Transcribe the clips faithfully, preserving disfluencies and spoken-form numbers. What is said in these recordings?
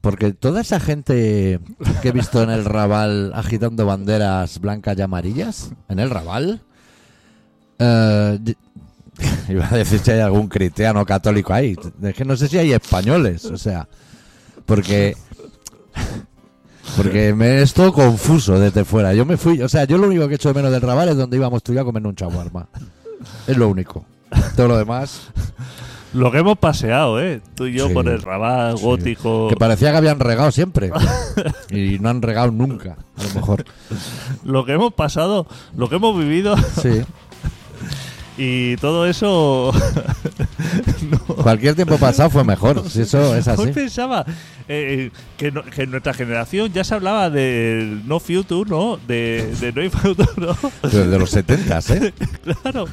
Porque toda esa gente que he visto en el Raval agitando banderas blancas y amarillas, en el Raval, eh, iba a decir si hay algún cristiano católico ahí. Es que no sé si hay españoles, o sea, porque porque me es todo confuso desde fuera. Yo me fui, o sea, yo lo único que echo de menos del Raval es donde íbamos tú y yo a comer un shawarma. Es lo único. Todo lo demás. Lo que hemos paseado, ¿eh? Tú y yo Sí, por el Raval sí. gótico. Que parecía que habían regado siempre. Y no han regado nunca, a lo mejor. Lo que hemos pasado, lo que hemos vivido. Sí. Y todo eso. No. Cualquier tiempo pasado fue mejor, si eso es así. Hoy pensaba eh, que, no, que en nuestra generación ya se hablaba de no future, ¿no? De, de no futuro, ¿no? Pero de los setentas, ¿eh? Claro.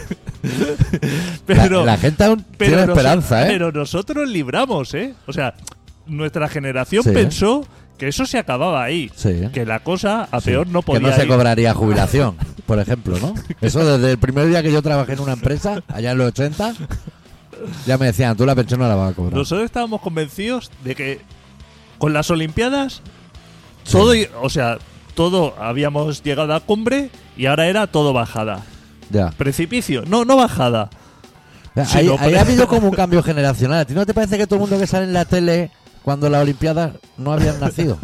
Pero, la, la gente aún pero tiene nos, esperanza, ¿eh? Pero nosotros libramos, ¿eh? O sea, nuestra generación Sí. pensó que eso se acababa ahí. Sí. Que la cosa a Sí. peor no podía Que no se ir. cobraría jubilación, por ejemplo, ¿no? Eso desde el primer día que yo trabajé en una empresa, allá en los ochenta, ya me decían, tú la pensión no la vas a cobrar. Nosotros estábamos convencidos de que con las Olimpiadas Sí. todo, i- o sea, todo habíamos llegado a cumbre y ahora era todo bajada. Ya. Precipicio, no, no bajada. Sí, ahí no, ahí pero- ha habido como un cambio generacional. ¿A ti no te parece que todo el mundo que sale en la tele cuando las Olimpiadas no habían nacido?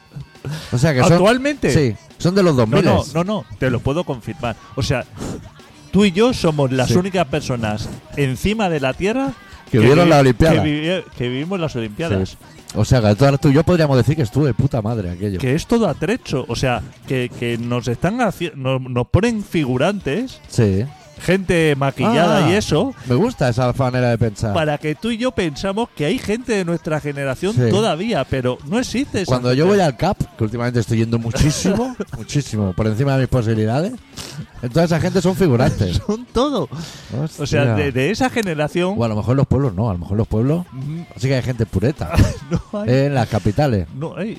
O sea que son... ¿Actualmente? Sí, son de los dos No, mil. no, no, no, te lo puedo confirmar. O sea, tú y yo somos las Sí. únicas personas encima de la Tierra Que vieron vivi- la Olimpiada. Que, vivi- que vivimos las Olimpiadas. Sí. O sea que tú, tú y yo podríamos decir que estuvo de puta madre aquello. Que es todo atrecho. O sea, que, que nos están haciendo. Nos, nos ponen figurantes, Sí. gente maquillada Ah, y eso, Me gusta esa manera de pensar. para que tú y yo pensamos que hay gente de nuestra generación Sí. todavía, pero no existe esa Cuando gente. yo voy al C A P, que últimamente estoy yendo muchísimo, muchísimo, por encima de mis posibilidades, entonces esa gente son figurantes. Son todo. O sea, Hostia. de, de esa generación. O a lo mejor los pueblos no, a lo mejor los pueblos mm, sí que hay gente pureta. no hay. En las capitales. No hay.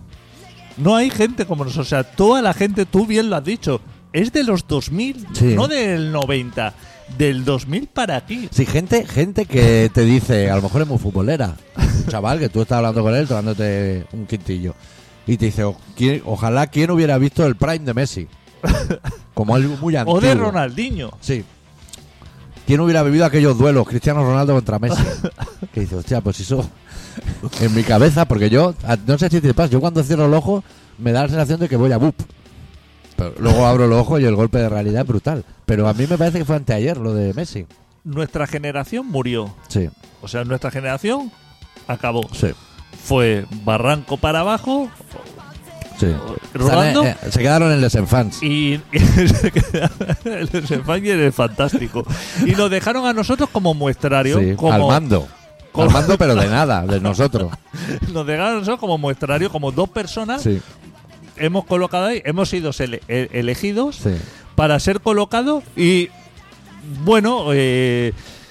No hay gente como nosotros. O sea, toda la gente, tú bien lo has dicho, es de los dos mil, Sí. no del noventa, del dos mil para aquí. Sí, gente, gente que te dice, a lo mejor es muy futbolera. Un chaval que tú estás hablando con él, tomándote un quintillo. Y te dice, "O- quién- ojalá quien hubiera visto el Prime de Messi. Como algo muy antiguo. O de Ronaldinho. Sí. ¿Quién hubiera vivido aquellos duelos? Cristiano Ronaldo contra Messi. Que dice, hostia, pues eso. En mi cabeza, porque yo, a- no sé si te pasa, yo cuando cierro el ojo me da la sensación de que voy a bup. Pero luego abro los ojos y el golpe de realidad es brutal. Pero a mí me parece que fue anteayer lo de Messi. Nuestra generación murió. Sí, O sea, nuestra generación acabó. sí, Fue barranco para abajo sí. rodando. Están, eh, se quedaron en Les Enfants. Y, y se quedaron- el España es fantástico. Y nos dejaron a nosotros como muestrario. Sí, como, al mando. como- Al mando, pero de nada, de nosotros. Nos dejaron a nosotros como muestrario, como dos personas. Sí, Hemos colocado ahí, hemos sido ele- e- elegidos sí. para ser colocados. Y bueno, eh,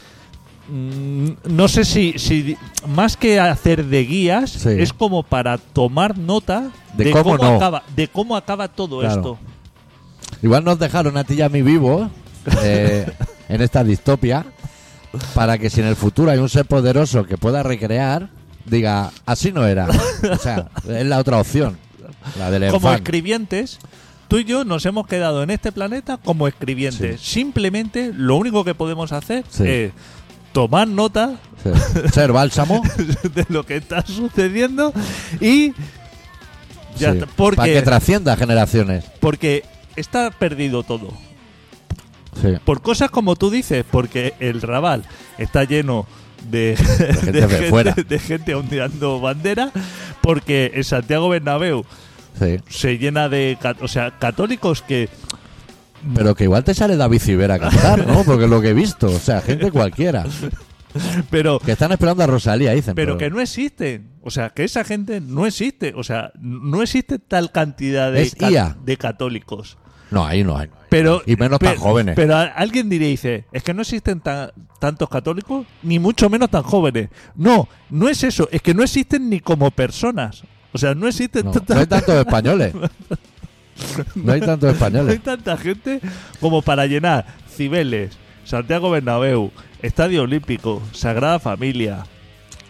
mm, no sé si, si más que hacer de guías, Sí. es como para tomar nota De cómo no. acaba, de cómo acaba todo Claro. esto. Igual nos dejaron a ti y a mí vivos eh, en esta distopia para que si en el futuro hay un ser poderoso que pueda recrear, diga, así no era. O sea, es la otra opción, la del Como enfant. escribientes, tú y yo nos hemos quedado en este planeta como escribientes. Simplemente lo único que podemos hacer Sí. es tomar nota Sí. Ser bálsamo. de lo que está sucediendo y ya Sí. está. Porque, Para que trascienda generaciones. porque está perdido todo. Sí. Por cosas como tú dices, porque el Raval está lleno de, gente de fuera. de gente ondeando bandera, porque en Santiago Bernabéu Sí. se llena de ca- o sea, católicos que Pero que igual te sale David Civera a cantar, ¿no? Porque es lo que he visto. O sea, gente cualquiera. pero Que están esperando a Rosalía, dicen. pero que no existen. O sea, que esa gente no existe. O sea, no existe tal cantidad de, Es I A. de católicos. No, ahí no hay. Pero, Y menos pe- tan jóvenes. Pero a- alguien diría, dice, es que no existen tan- tantos católicos, ni mucho menos tan jóvenes. No, no es eso. Es que no existen ni como personas. O sea, no existen No, tantas- no hay tantos españoles. No hay tantos no hay españoles. tanta gente como para llenar Cibeles, Santiago Bernabéu, Estadio Olímpico, Sagrada Familia,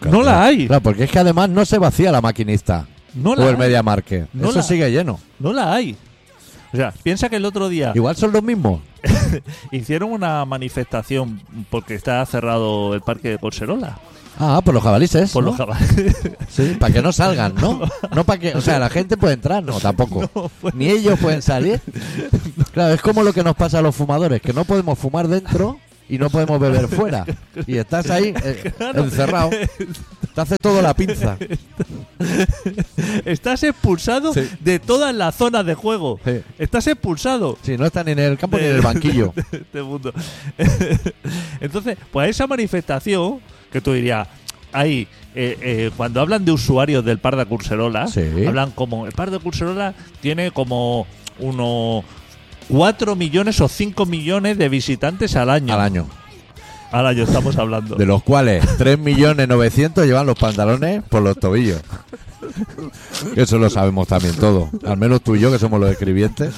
No la hay. Claro, porque es que además no se vacía la maquinista. No o la el hay. MediaMarket. No Eso la- sigue lleno. No la hay. O sea, piensa que el otro día Igual son los mismos. hicieron una manifestación porque está cerrado el parque de Collserola. Ah, por los jabalices. Por ¿no? los jabalíes. Sí, para que no salgan, ¿no? No para que, o sea, la gente puede entrar, no, tampoco. No, pues- Ni ellos pueden salir. Claro, es como lo que nos pasa a los fumadores, que no podemos fumar dentro y no podemos beber fuera. Y estás ahí eh, encerrado. Te hace todo la pinza. Estás expulsado Sí. de todas las zonas de juego. Sí. Estás expulsado. Sí, no están ni en el campo ni en el banquillo. de este mundo. Entonces, pues esa manifestación que tú dirías, ahí, eh, eh, cuando hablan de usuarios del par de Curserola, Sí. hablan como, el par de Curserola tiene como unos cuatro millones o cinco millones de visitantes al año. Al año. Al año estamos hablando. De los cuales tres millones novecientos llevan los pantalones por los tobillos. Eso lo sabemos también todo. Al menos tú y yo, que somos los escribientes.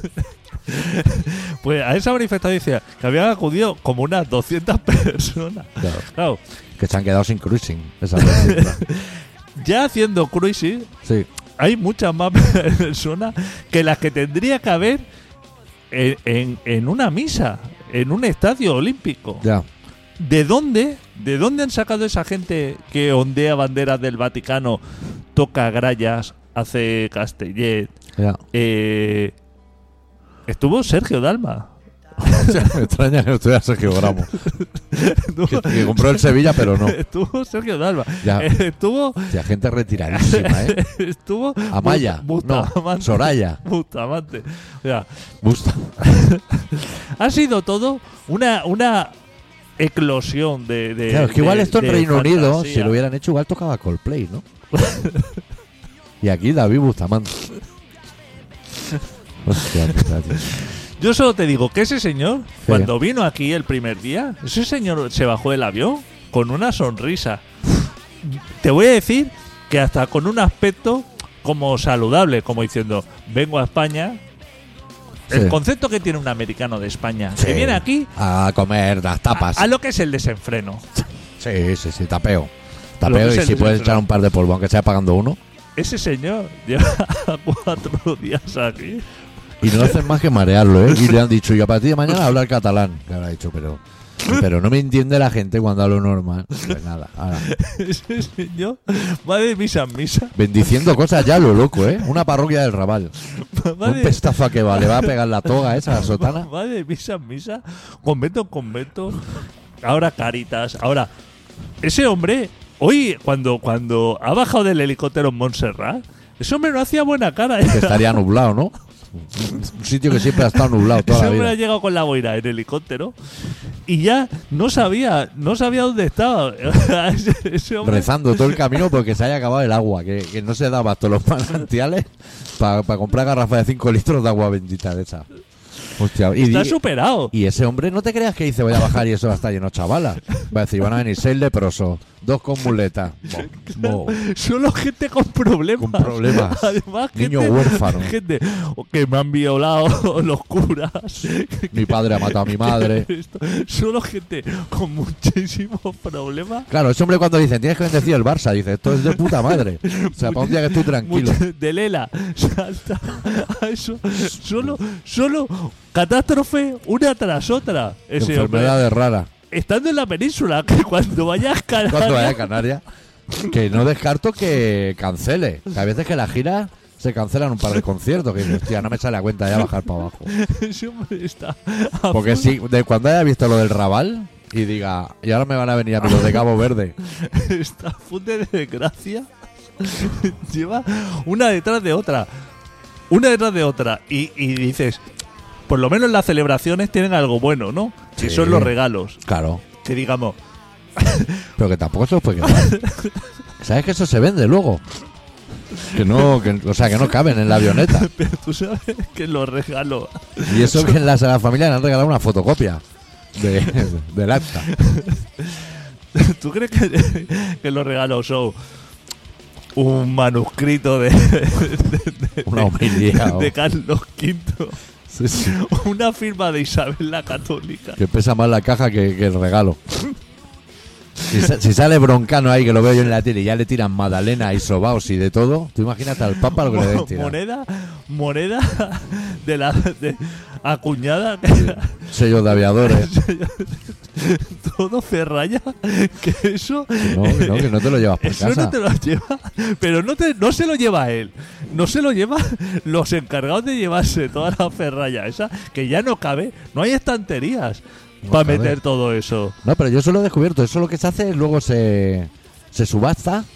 Pues a esa manifestación decía que habían acudido como unas doscientas personas. Claro, Claro, que se han quedado sin cruising. Esas personas. ya haciendo cruising, Sí. hay muchas más personas que las que tendría que haber en, en- en una misa, en un estadio olímpico. Ya. ¿De dónde? ¿De dónde han sacado esa gente que ondea banderas del Vaticano, toca grallas, hace castellet? Ya. Eh, estuvo Sergio Dalma. Me extraña que no estuviera Sergio Ramos. Estuvo, Que, que compró el Sevilla, pero no. estuvo Sergio Dalma. Ya. Eh, estuvo Hostia, gente retiradísima, ¿eh? estuvo Amaya. Bu- No, Bustamante. Soraya. Bustamante. O sea, Busta. ha sido todo una, una eclosión de, de- Claro, es que igual de- esto en de Reino Unido, fantasía. si lo hubieran hecho, igual tocaba Coldplay, ¿no? Y aquí David Bustamante. Hostia, puta, tío. Yo solo te digo que ese señor, Sí. cuando vino aquí el primer día, ese señor se bajó del avión con una sonrisa. Te voy a decir que hasta con un aspecto como saludable, como diciendo, vengo a España. El Sí. concepto que tiene un americano de España, Sí. que viene aquí A comer las tapas. a, a lo que es el desenfreno. Sí, sí, sí, tapeo. Lo Tapeo que y es el si puedes desenfreno. echar un par de polvo, aunque sea pagando uno. Ese señor lleva cuatro días aquí. Y no hacen más que marearlo, ¿eh? Y le han dicho, y a partir de mañana hablar catalán. Que habrá dicho, pero pero no me entiende la gente cuando hablo normal. Pues nada, ahora. Ese señor va de misa en misa. Bendiciendo cosas ya lo loco, ¿eh? Una parroquia del Raval. Va Un de, pestafa que va, le va a pegar la toga esa, la sotana. va de misa en misa, convento en convento. Ahora Caritas. Ahora, ese hombre, hoy, cuando, cuando ha bajado del helicóptero en Montserrat, ese hombre no hacía buena cara. ¿eh? Que estaría nublado, ¿no? Un sitio que siempre ha estado nublado toda Ese la hombre ha vida. llegado con la boina en helicóptero y ya no sabía, no sabía dónde estaba. ese, ese hombre, Rezando todo el camino porque se haya acabado el agua, que, que no se daba hasta los manantiales para comprar garrafas de cinco litros de agua bendita de esa. Hostia, y, está di- superado. y ese hombre, no te creas que dice voy a bajar y eso va a estar lleno de chavalas. Va a decir, van a venir seis leprosos, dos con muletas. Bo- bo. Solo gente con problemas. Con problemas. Además, Niño gente, huérfano. gente que me han violado los curas. Mi padre ha matado a mi madre. Esto- Solo gente con muchísimos problemas. Claro, ese hombre cuando dicen tienes que bendecir el Barça, dice esto es de puta madre. O sea, para un día que estoy tranquilo. Mucho- de Lela salta a eso. Solo, solo catástrofe una tras otra. Ese hombre. Enfermedades raras. Estando en la península, que cuando vayas a Canarias, Cuando vaya a Canarias, que no descarto que cancele. Que a veces que las giras se cancelan un par de conciertos. Que dices, hostia, no me sale a cuenta ya bajar para abajo. ese hombre está a Porque full. sí, de cuando haya visto lo del Raval y diga, y ahora me van a venir a mí los de Cabo Verde. Está full de desgracia. Lleva una detrás de otra. Una detrás de otra. Y, y dices, por lo menos las celebraciones tienen algo bueno, ¿no? Si Sí. son los regalos. Claro, Que digamos, pero que tampoco se los puede quedar. ¿Sabes que eso se vende luego? Que no, que, o sea, que no caben en la avioneta. pero tú sabes que los regalos. Y eso que en la Sagrada Familia le han regalado una fotocopia de, del acta. ¿Tú crees que, que los regalos son un manuscrito de, de, de- Una homilía. o- de Carlos quinto? Sí, sí. Una firma de Isabel la Católica. Que pesa más la caja que, que el regalo. Si, sa- si sale Broncano ahí, que lo veo yo en la tele, y ya le tiran magdalena y sobaos y de todo, tú imagínate al Papa lo que le deben tirar. moneda, moneda de la de, acuñada, que Sellos de aviadores. todo ferralla, que eso, No, que no, que no te lo llevas por eso casa. no te lo lleva, pero no te, no se lo lleva él, no se lo lleva los encargados de llevarse toda la ferralla esa, que ya no cabe, no hay estanterías No para cabe. meter todo eso. No, pero yo eso lo he descubierto. Eso lo que se hace es luego se, se subasta